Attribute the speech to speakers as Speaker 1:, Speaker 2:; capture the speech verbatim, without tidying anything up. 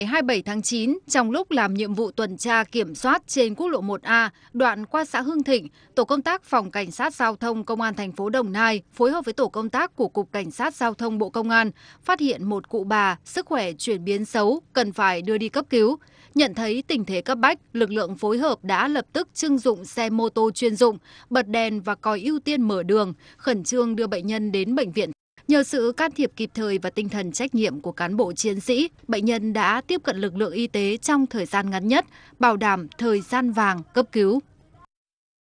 Speaker 1: Ngày hai mươi bảy tháng chín, trong lúc làm nhiệm vụ tuần tra kiểm soát trên quốc lộ một A, đoạn qua xã Hưng Thịnh, tổ công tác phòng cảnh sát giao thông công an thành phố Đồng Nai phối hợp với tổ công tác của Cục Cảnh sát Giao thông Bộ Công an phát hiện một cụ bà sức khỏe chuyển biến xấu, cần phải đưa đi cấp cứu. Nhận thấy tình thế cấp bách, lực lượng phối hợp đã lập tức trưng dụng xe mô tô chuyên dụng, bật đèn và còi ưu tiên mở đường, khẩn trương đưa bệnh nhân đến bệnh viện. Nhờ sự can thiệp kịp thời và tinh thần trách nhiệm của cán bộ chiến sĩ, bệnh nhân đã tiếp cận lực lượng y tế trong thời gian ngắn nhất, bảo đảm thời gian vàng cấp cứu.